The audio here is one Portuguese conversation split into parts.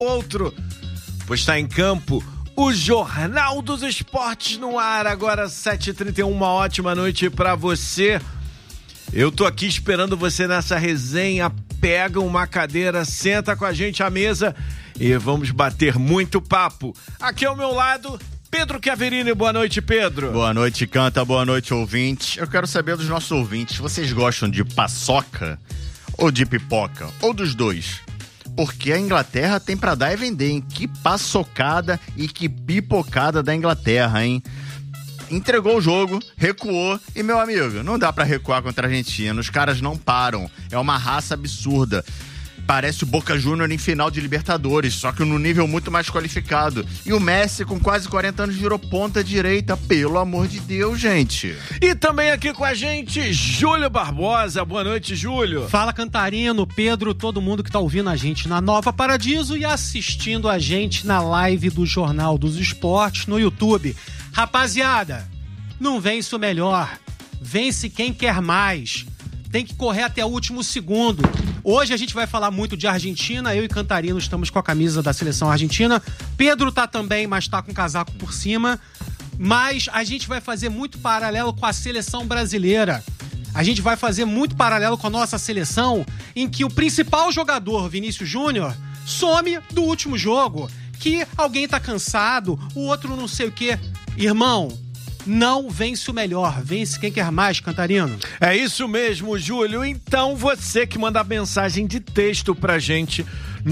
outro, pois está em campo o Jornal dos Esportes no ar, agora 7h31, uma ótima noite pra você. Eu tô aqui esperando você nessa resenha, pega uma cadeira, senta com a gente à mesa e vamos bater muito papo. Aqui ao meu lado, Pedro Chiaverini. Boa noite, Pedro. Boa noite, Canta, boa noite, ouvintes. Eu quero saber dos nossos ouvintes, vocês gostam de paçoca ou de pipoca? Ou dos dois? Porque a Inglaterra tem pra dar e vender, hein? Que paçocada e que pipocada da Inglaterra, hein? Entregou o jogo, recuou e, meu amigo, não dá pra recuar contra a Argentina. Os caras não param. É uma raça absurda. Parece o Boca Juniors em final de Libertadores, só que num nível muito mais qualificado. E o Messi, com quase 40 anos, virou ponta direita. Pelo amor de Deus, gente. E também aqui com a gente, Júlio Barbosa. Boa noite, Júlio. Fala, Cantarino, Pedro, todo mundo que tá ouvindo a gente na Nova Paradiso e assistindo a gente na live do Jornal dos Esportes no YouTube. Rapaziada, não vence o melhor, vence quem quer mais. Tem que correr até o último segundo. Hoje a gente vai falar muito de Argentina. Eu e Cantarino estamos com a camisa da seleção argentina. Pedro tá também, mas tá com o casaco por cima. Mas a gente vai fazer muito paralelo com a seleção brasileira. A gente vai fazer muito paralelo com a nossa seleção, em que o principal jogador, Vinícius Júnior, some do último jogo. Que alguém tá cansado, o outro não sei o quê. Irmão, não vence o melhor, vence quem quer mais, Cantarino. É isso mesmo, Júlio. Então você que manda mensagem de texto pra gente,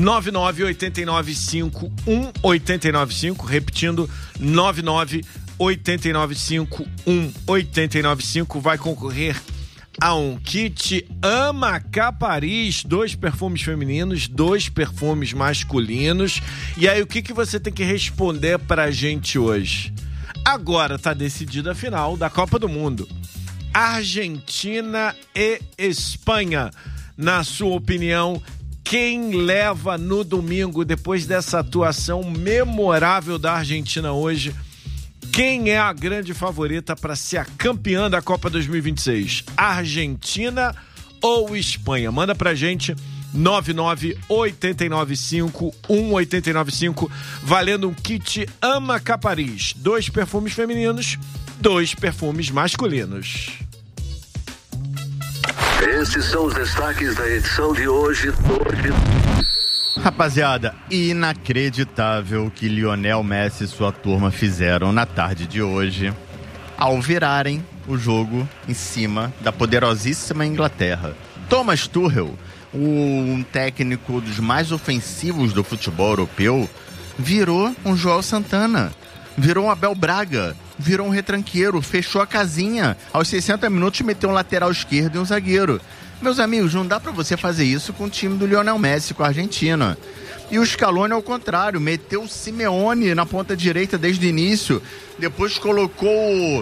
998951895, repetindo, 998951895, vai concorrer a um kit Amacá Paris, 2 perfumes femininos, 2 perfumes masculinos. E aí, o que você tem que responder pra gente hoje? Agora tá decidida a final da Copa do Mundo. Argentina e Espanha. Na sua opinião, quem leva no domingo, depois dessa atuação memorável da Argentina hoje? Quem é a grande favorita para ser a campeã da Copa 2026? Argentina ou Espanha? Manda pra gente 998951895, valendo um kit Amacá Paris, 2 perfumes femininos, 2 perfumes masculinos. Esses são os destaques da edição de hoje. Rapaziada, inacreditável o que Lionel Messi e sua turma fizeram na tarde de hoje ao virarem o jogo em cima da poderosíssima Inglaterra. Thomas Tuchel, um técnico dos mais ofensivos do futebol europeu, virou um João Santana, virou um Abel Braga, virou um retranqueiro, fechou a casinha. Aos 60 minutos meteu um lateral esquerdo e um zagueiro. Meus amigos, não dá pra você fazer isso com o time do Lionel Messi, com a Argentina. E o Scaloni, ao contrário, meteu o Simeone na ponta direita desde o início, depois colocou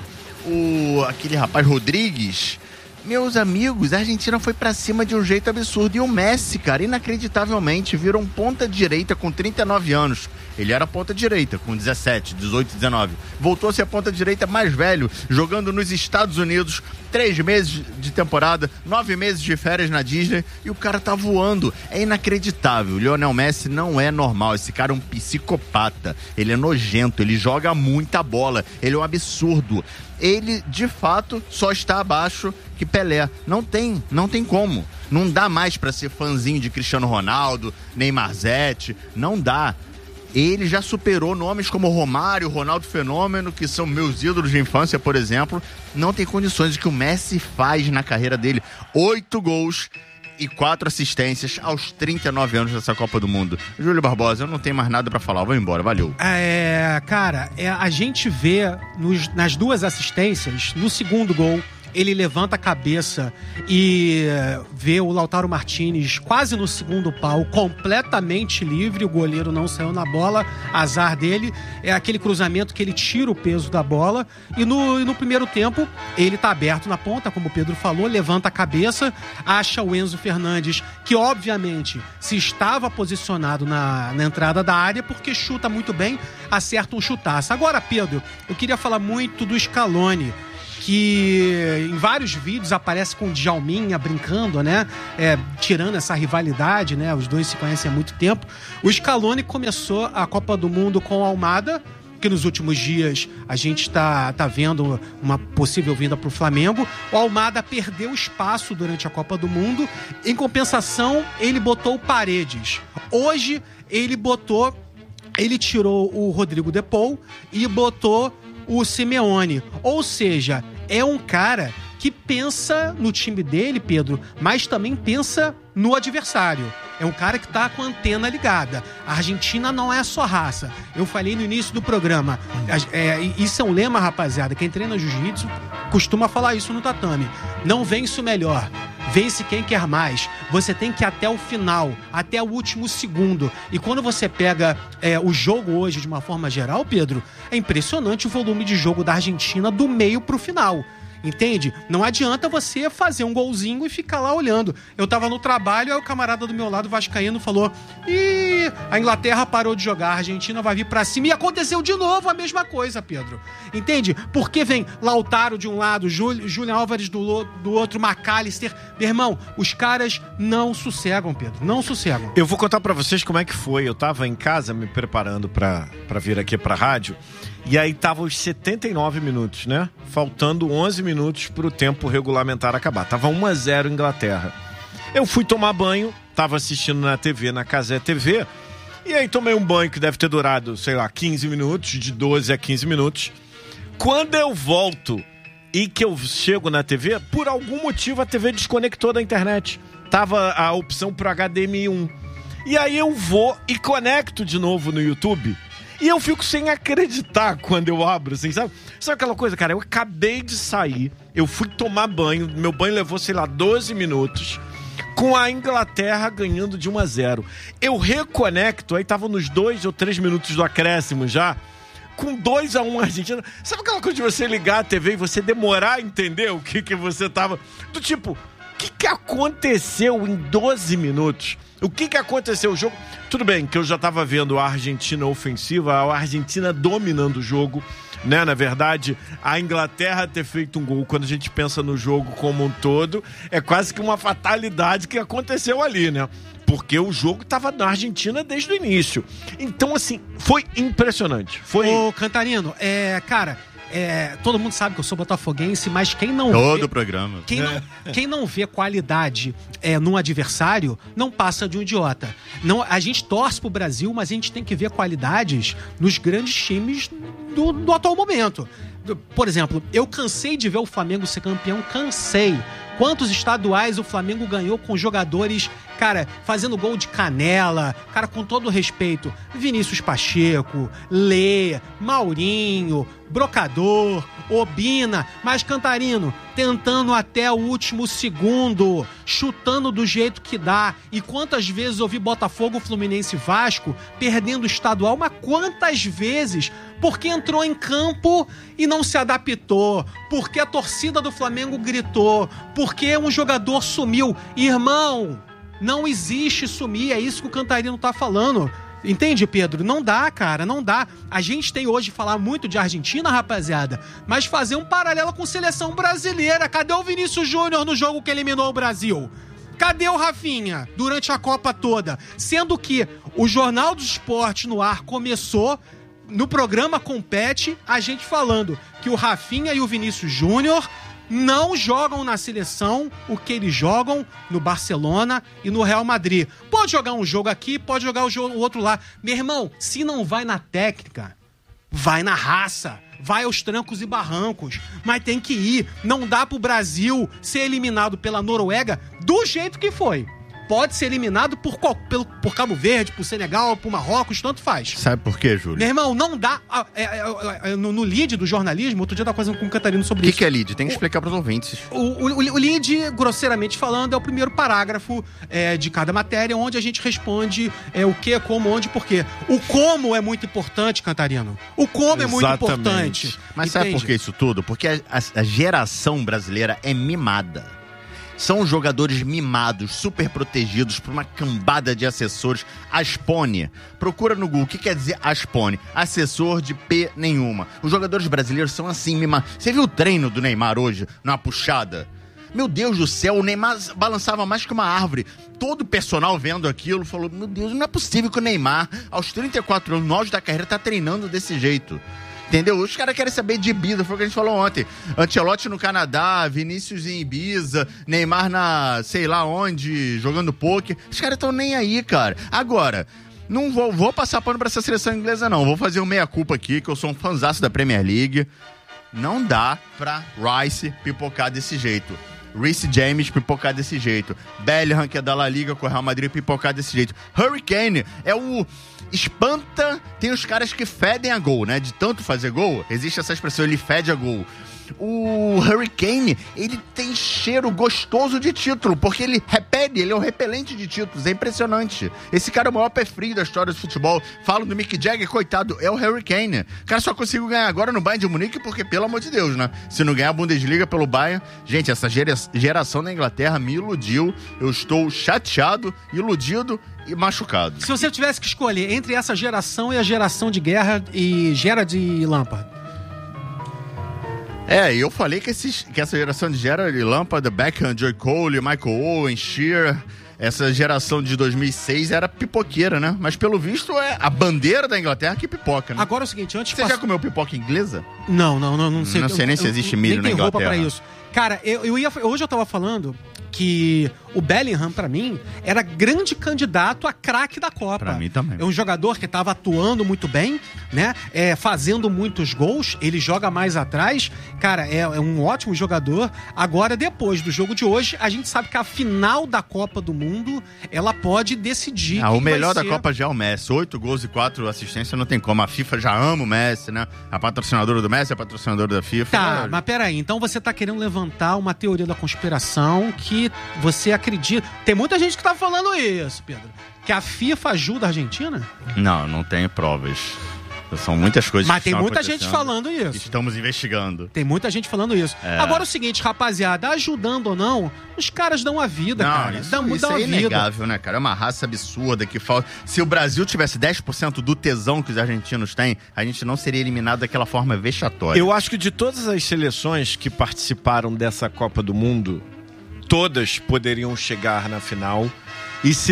aquele rapaz Rodrigues. Meus amigos, a Argentina foi pra cima de um jeito absurdo. E o Messi, cara, inacreditavelmente, virou um ponta direita com 39 anos. Ele era ponta direita com 17, 18, 19. Voltou a ser a ponta direita mais velho, jogando nos Estados Unidos, 3 meses de temporada, 9 meses de férias na Disney, e o cara tá voando. É inacreditável. O Lionel Messi não é normal. Esse cara é um psicopata. Ele é nojento, ele joga muita bola. Ele é um absurdo. Ele, de fato, só está abaixo que Pelé. Não tem como. Não dá mais pra ser fãzinho de Cristiano Ronaldo, Neymar Zete. Não dá. Ele já superou nomes como Romário, Ronaldo Fenômeno, que são meus ídolos de infância, por exemplo. Não tem condições de que o Messi faz na carreira dele. 8 gols e 4 assistências aos 39 anos dessa Copa do Mundo. Júlio Barbosa, eu não tenho mais nada pra falar, vou embora, valeu. Cara, a gente vê nas 2 assistências, no segundo gol, ele levanta a cabeça e vê o Lautaro Martinez quase no segundo pau, completamente livre, o goleiro não saiu na bola, azar dele, é aquele cruzamento que ele tira o peso da bola, e no primeiro tempo ele tá aberto na ponta, como o Pedro falou, levanta a cabeça, acha o Enzo Fernandes, que obviamente se estava posicionado na entrada da área, porque chuta muito bem, acerta um chutaço. Agora, Pedro, eu queria falar muito do Scaloni. que em vários vídeos aparece com o Djalminha brincando, né? Tirando essa rivalidade, né? Os dois se conhecem há muito tempo. O Scaloni começou a Copa do Mundo com o Almada, que nos últimos dias a gente tá vendo uma possível vinda pro Flamengo. O Almada perdeu espaço durante a Copa do Mundo. Em compensação, ele botou o Paredes. Hoje, ele tirou o Rodrigo De Paul e botou o Simeone. Ou seja, é um cara que pensa no time dele, Pedro, mas também pensa no adversário. É um cara que tá com a antena ligada. A Argentina não é só raça. Eu falei no início do programa. Isso é um lema, rapaziada. Quem treina jiu-jitsu costuma falar isso no tatame. Não vence o melhor. Vence quem quer mais. Você tem que ir até o final, até o último segundo. E quando você pega o jogo hoje de uma forma geral, Pedro, é impressionante o volume de jogo da Argentina do meio pro final. Entende? Não adianta você fazer um golzinho e ficar lá olhando. Eu tava no trabalho, aí o camarada do meu lado, vascaíno, falou: "Ih, a Inglaterra parou de jogar, a Argentina vai vir pra cima." E aconteceu de novo a mesma coisa, Pedro. Entende? Porque vem Lautaro de um lado, Julian Álvares do outro, McAllister. Meu irmão, os caras não sossegam, Pedro. Não sossegam. Eu vou contar pra vocês como é que foi. Eu tava em casa me preparando pra vir aqui pra rádio. E aí tava os 79 minutos, né? Faltando 11 minutos pro tempo regulamentar acabar. Tava 1-0 Inglaterra. Eu fui tomar banho, tava assistindo na TV, na Cazé TV. E aí tomei um banho que deve ter durado, sei lá, 15 minutos, de 12 a 15 minutos. Quando eu volto e que eu chego na TV, por algum motivo a TV desconectou da internet. Tava a opção pro HDMI 1. E aí eu vou e conecto de novo no YouTube. E eu fico sem acreditar quando eu abro, assim, sabe? Sabe aquela coisa, cara? Eu acabei de sair, eu fui tomar banho, meu banho levou, sei lá, 12 minutos, com a Inglaterra ganhando de 1-0. Eu reconecto, aí tava nos 2 ou 3 minutos do acréscimo já, com 2-1 Argentina. Sabe aquela coisa de você ligar a TV e você demorar a entender o que você tava... Do tipo, o que aconteceu em 12 minutos? O que aconteceu? O jogo... Tudo bem que eu já estava vendo a Argentina ofensiva, a Argentina dominando o jogo, né? Na verdade, a Inglaterra ter feito um gol, quando a gente pensa no jogo como um todo, é quase que uma fatalidade que aconteceu ali, né? Porque o jogo estava na Argentina desde o início. Então, assim, foi impressionante. Ô, Cantarino, cara... todo mundo sabe que eu sou botafoguense, mas quem não Todo vê, programa. Quem não vê qualidade num adversário, não passa de um idiota. Não, a gente torce pro Brasil, mas a gente tem que ver qualidades nos grandes times do atual momento. Por exemplo, eu cansei de ver o Flamengo ser campeão, cansei. Quantos estaduais o Flamengo ganhou com jogadores, cara, fazendo gol de canela, cara, com todo respeito, Vinícius Pacheco, Lê, Maurinho, Brocador, Obina, mas Cantarino, tentando até o último segundo, chutando do jeito que dá. E quantas vezes eu vi Botafogo, Fluminense e Vasco perdendo o estadual, mas quantas vezes? Porque entrou em campo e não se adaptou, porque a torcida do Flamengo gritou, porque um jogador sumiu. Irmão, não existe sumir, é isso que o Cantarino tá falando. Entende, Pedro? Não dá, cara, não dá. A gente tem hoje falar muito de Argentina, rapaziada, mas fazer um paralelo com seleção brasileira. Cadê o Vinícius Júnior no jogo que eliminou o Brasil? Cadê o Rafinha durante a Copa toda? Sendo que o Jornal do Esporte no ar começou... No programa Compete, a gente falando que o Rafinha e o Vinícius Júnior não jogam na seleção o que eles jogam no Barcelona e no Real Madrid. Pode jogar um jogo aqui, pode jogar o outro lá. Meu irmão, se não vai na técnica, vai na raça, vai aos trancos e barrancos. Mas tem que ir. Não dá pro Brasil ser eliminado pela Noruega do jeito que foi. Pode ser eliminado por Cabo Verde, por Senegal, por Marrocos, tanto faz. Sabe por quê, Júlio? Meu irmão, não dá... No lead do jornalismo, outro dia eu tava conversando com o Cantarino sobre isso. O que é lead? Tem que explicar para os ouvintes. O lead, grosseiramente falando, é o primeiro parágrafo de cada matéria, onde a gente responde o que, como, onde, por quê. O como é muito importante, Cantarino. O como é muito importante. Mas entende? Sabe por que isso tudo? Porque a geração brasileira é mimada. São jogadores mimados, super protegidos por uma cambada de assessores. Aspone. Procura no Google. O que quer dizer Aspone? Assessor de P nenhuma. Os jogadores brasileiros são assim, mimados. Você viu o treino do Neymar hoje, numa puxada? Meu Deus do céu, o Neymar balançava mais que uma árvore. Todo o personal vendo aquilo falou, meu Deus, não é possível que o Neymar, aos 34 anos, no auge da carreira, tá treinando desse jeito. Entendeu? Os caras querem saber de Ibiza, foi o que a gente falou ontem. Ancelotti no Canadá, Vinícius em Ibiza, Neymar na sei lá onde, jogando pôquer. Os caras estão nem aí, cara. Agora, não vou passar pano pra essa seleção inglesa, não. Vou fazer um meia-culpa aqui, que eu sou um fanzaço da Premier League. Não dá pra Rice pipocar desse jeito. Reece James pipocar desse jeito. Bellingham, que é da La Liga, com o Real Madrid, pipocar desse jeito. Harry Kane é o... espanta, tem os caras que fedem a gol, né? De tanto fazer gol, existe essa expressão, ele fede a gol. O Harry Kane, ele tem cheiro gostoso de título, porque ele repele, ele é um repelente de títulos, é impressionante. Esse cara é o maior pé frio da história do futebol. Falo do Mick Jagger, coitado, é o Harry Kane. O cara só conseguiu ganhar agora no Bayern de Munique porque, pelo amor de Deus, né? Se não ganhar a Bundesliga pelo Bayern... Gente, essa geração da Inglaterra me iludiu. Eu estou chateado, iludido e machucado. Se você tivesse que escolher entre essa geração e a geração de Guerra e Gerrard e Lampard... eu falei que essa geração de Gerrard, Lampard, Beckham, Joe Cole, Michael Owen, Shearer, essa geração de 2006 era pipoqueira, né? Mas pelo visto é a bandeira da Inglaterra que pipoca, né? Agora é o seguinte, antes... Você já comeu pipoca inglesa? Não sei. Não sei nem se existe milho na Inglaterra. Roupa pra isso. Cara, hoje eu tava falando que o Bellingham, pra mim, era grande candidato a craque da Copa. Pra mim também. É um jogador que estava atuando muito bem, né? Fazendo muitos gols, ele joga mais atrás. Cara, é um ótimo jogador. Agora, depois do jogo de hoje, a gente sabe que a final da Copa do Mundo, ela pode decidir. O melhor da Copa já é o Messi. 8 gols e 4 assistências, não tem como. A FIFA já ama o Messi, né? A patrocinadora do Messi é a patrocinadora da FIFA. Tá, mas peraí. Então você tá querendo levantar uma teoria da conspiração que você acredita... Tem muita gente que tá falando isso, Pedro. Que a FIFA ajuda a Argentina? Não tenho provas. São muitas coisas mas que tem muita gente falando isso. Estamos investigando. Tem muita gente falando isso. Agora é o seguinte, rapaziada, ajudando ou não, os caras dão a vida, cara. Isso é inegável, né, cara? É uma raça absurda que falta. Se o Brasil tivesse 10% do tesão que os argentinos têm, a gente não seria eliminado daquela forma vexatória. Eu acho que de todas as seleções que participaram dessa Copa do Mundo, todas poderiam chegar na final. E se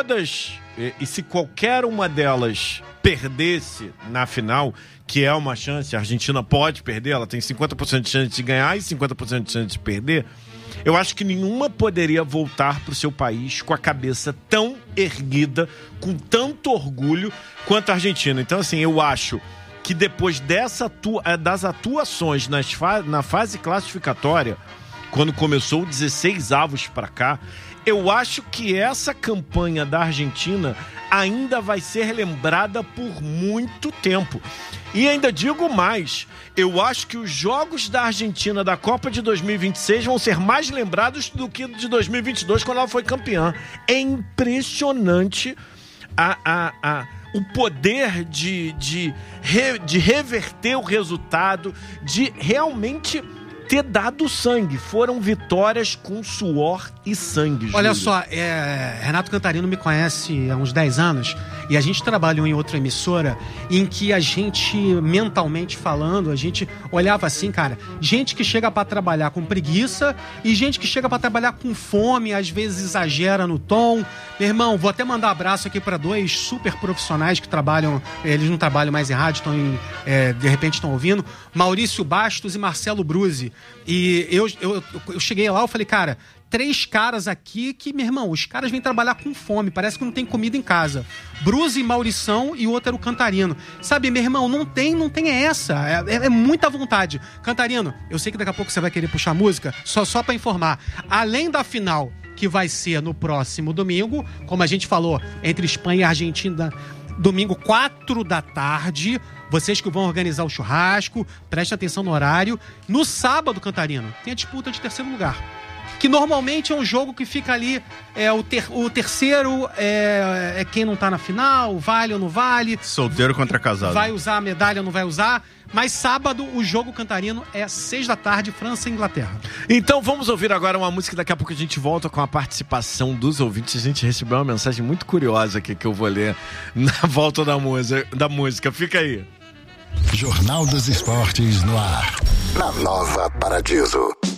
qualquer uma delas perdesse na final, que é uma chance, a Argentina pode perder, ela tem 50% de chance de ganhar e 50% de chance de perder, eu acho que nenhuma poderia voltar para o seu país com a cabeça tão erguida, com tanto orgulho quanto a Argentina. Então, assim, eu acho que depois das atuações na fase classificatória, quando começou 16 avos para cá, eu acho que essa campanha da Argentina ainda vai ser lembrada por muito tempo. E ainda digo mais, eu acho que os jogos da Argentina da Copa de 2026 vão ser mais lembrados do que de 2022, quando ela foi campeã. É impressionante o poder de reverter o resultado, de realmente ter dado sangue. Foram vitórias com suor e sangue, Júlio. Olha só, Renato Cantarino me conhece há uns 10 anos e a gente trabalhou em outra emissora em que a gente, mentalmente falando, a gente olhava assim, cara, gente que chega pra trabalhar com preguiça e gente que chega pra trabalhar com fome, às vezes exagera no tom. Meu irmão, vou até mandar um abraço aqui pra 2 super profissionais que trabalham, eles não trabalham mais em rádio, de repente estão ouvindo, Maurício Bastos e Marcelo Bruzzi. E eu cheguei lá, eu falei, cara, 3 caras aqui que, meu irmão, os caras vêm trabalhar com fome, parece que não tem comida em casa. Bruzzi e Maurição e o outro era o Cantarino. Sabe, meu irmão, não tem essa, é muita vontade. Cantarino, eu sei que daqui a pouco você vai querer puxar música, só pra informar, além da final, que vai ser no próximo domingo, como a gente falou, entre Espanha e Argentina, domingo 4 da tarde, vocês que vão organizar o churrasco, prestem atenção no horário. No sábado, Cantarino, tem a disputa de terceiro lugar, que normalmente é um jogo que fica ali, o terceiro é quem não tá na final, vale ou não vale. Solteiro contra casado. Vai usar a medalha ou não vai usar. Mas sábado, o jogo cantarino é 6 da tarde, França e Inglaterra. Então vamos ouvir agora uma música, daqui a pouco a gente volta com a participação dos ouvintes. A gente recebeu uma mensagem muito curiosa aqui que eu vou ler na volta da música. Fica aí. Jornal dos Esportes no ar. Na Nova Paradiso.